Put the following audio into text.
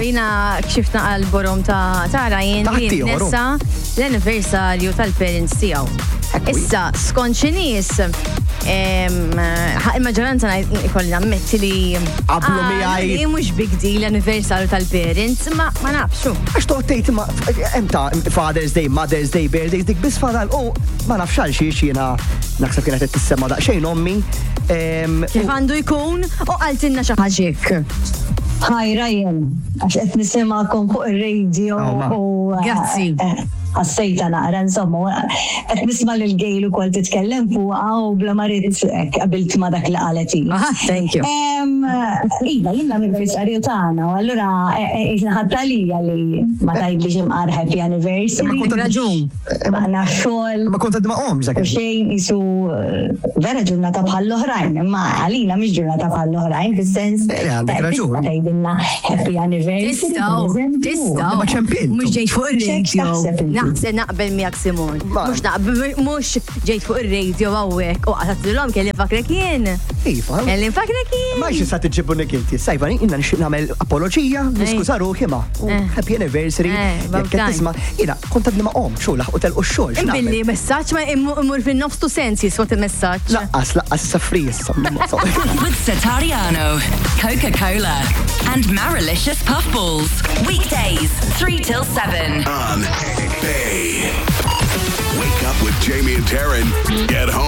jina kxifna għal-borom ta' Ryan li nessa l-anniversarju tal-parents tijaw. Issa, skont nis, il-maġġoranza ikolli nammetti li Qablu miegħi. li mhux big deal l-anniversarju tal-parents, ma nafxu. Għax toħtejt ma emta Father's Day, Mother's Day, Birthdays, dik bis fadal, ma nafx għal xiex jiena naħseb kienet qed tissemma daqsxejn ommi. Kif għandu jkun u għaltinna xi ħaġek. Hi Ryan, għax qed nisimgħakom fuq ir-radio u Grazzi. ħassejta naqra insomma, qed nisma' lil Gejl ukoll titkellem fuqha u bla marid qabilt ma' dak li qalet hi. Thank you. Iva, jien l-anniversarju tagħna, u allura ħadta lija li ma tgħidlix imqar happy anniversary. Raġun. Għandna xogħol. Ma kont ma qomx dak. U xejn isu vera ġurnata bħal l-oħrajn, imma għalina mhix ġurnata bħal l-oħrajn fis-sens. Għandek raġun. Tgħidilna happy anniversary. Tistaw. Ma ċempint. Mhux ġejt fuq ir-radio. X'taħseb Naħseb naqbel miegħek Simon. Mhux ġejt fuq ir-radio hawnhekk u qatilhom kelli fakrek jien. Iva. Kelli fakrek jien. Ma xi sa tiġibu inti. Sajbani, inna nixtieq nagħmel apoloġija, niskuża ruħi ma. Happy anniversary. Jekk qed tisma' jiena kont għadni ma qom xogħol u telqu x-xogħol. Imbilli messaġġ ma immur fin-nofs tu sensi skont il-messaġġ. Laqqas safri issa. With Satariano, Coca-Cola, and Marilicious Puffballs. Weekdays, 3 till 7. On Bay. Wake up with Jamie and Taryn. Get home.